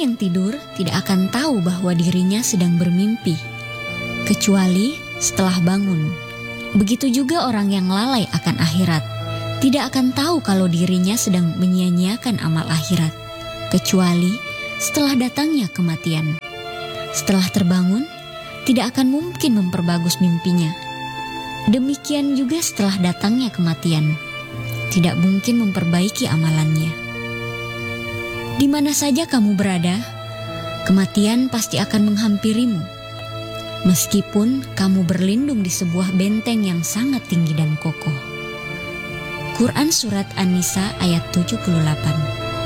yang tidur tidak akan tahu bahwa dirinya sedang bermimpi, kecuali setelah bangun. Begitu juga orang yang lalai akan akhirat, tidak akan tahu kalau dirinya sedang menyia-nyiakan amal akhirat, kecuali setelah datangnya kematian. Setelah terbangun, tidak akan mungkin memperbagus mimpinya. Demikian juga setelah datangnya kematian, tidak mungkin memperbaiki amalannya. Di mana saja kamu berada, kematian pasti akan menghampirimu. Meskipun kamu berlindung di sebuah benteng yang sangat tinggi dan kokoh. Quran Surat An-Nisa ayat 78.